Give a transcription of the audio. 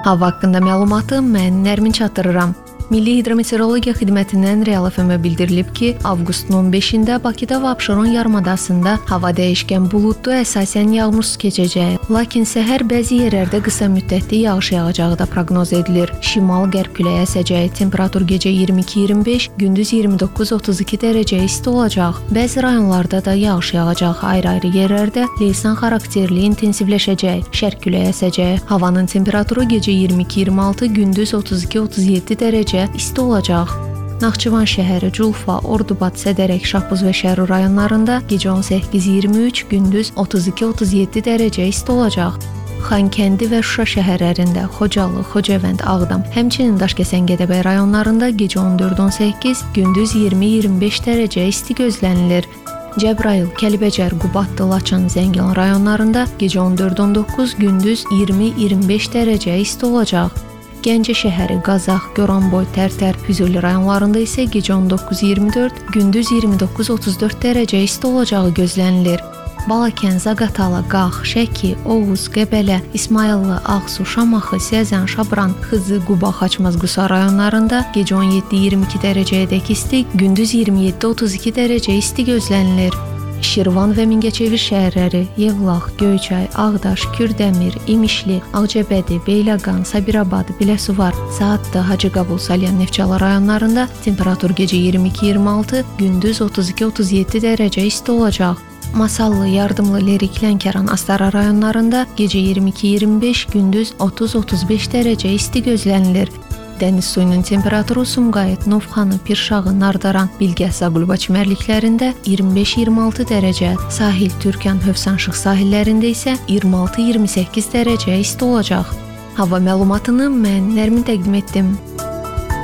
Hava haqqında məlumatı mən Nərmin çatdırıram. Milli Hidrometeorologiya Xidmətindən Real FM-ə bildirilib ki, avqustun 15-də Bakıda və Abşeron yarımadasında hava dəyişkən buludlu, əsasən yağmursuz keçəcəyi, lakin səhər bəzi yerlərdə qısa müddətli yağış yağacağı da proqnoz edilir. Şimal-qərb küləyi əsəcəyi, temperatur gecə 22-25, gündüz 29-32 dərəcə isti olacaq. Bəzi rayonlarda da yağış yağacaq. Ayrı-ayrı yerlərdə leysan xarakterli intensivləşəcək. Şərq küləyi əsəcəyi, havanın temperaturu gecə 22-26, gündüz 32-37 dərəcə isti olacaq. Naxçıvan şəhəri, Culfa, Ordubad, Sədərək, Şahbuz və Şərur rayonlarında gecə 18-23, gündüz 32-37 dərəcə isti olacaq. Xankəndi və Şuşa şəhərlərində, Xocalı, Xocavənd, Ağdam, həmçinin Daşkəsən, Gədəbəy rayonlarında gecə 14-18, gündüz 20-25 dərəcə isti gözlənilir. Cəbrayıl, Kəlbəcər, Qubadlı, Laçın, Zəngilan rayonlarında gecə 14-19, gündüz 20-25 dərəcə isti olacaq. Gəncə şəhəri, Qazax, Goranboy, Tərtər, Füzuli rayonlarında isə gecə 19-24, gündüz 29-34 dərəcə isti olacağı gözlənilir. Balakən, Zaqatala, Qax, Şəki, Oğuz, Qəbələ, İsmayıllı, Ağsu, Şamaxı, Səzən, Şabran, Xızı, Quba, Xaçmaz, Qusa rayonlarında gecə 17-22 dərəcəyədək isti, gündüz 27-32 dərəcə isti gözlənilir. Şirvan və Mingəçevir şəhərləri, Yevlax, Göyçay, Ağdaş, Kürdəmir, İmişli, Ağcabədi, Beyləqan, Sabirabad, Biləsuvar, Saatlı, Hacıqabul, Salyan, Neftçala rayonlarında temperatur gecə 22-26, gündüz 32-37 dərəcə isti olacaq. Masallı, Yardımlı, Lerik, Lənkəran, Astara rayonlarında gecə 22-25, gündüz 30-35 dərəcə isti gözlənilir. Dəniz suyunun temperaturu Sumqayıt, Novxanı, Pirşağı, Nardaran, Bilgəh, Zaqulba çimərliklərində 25-26 dərəcə, sahil Türkan, Hövsanşıq sahillərində isə 26-28 dərəcə isti olacaq. Hava məlumatını mən Nərmin təqdim etdim.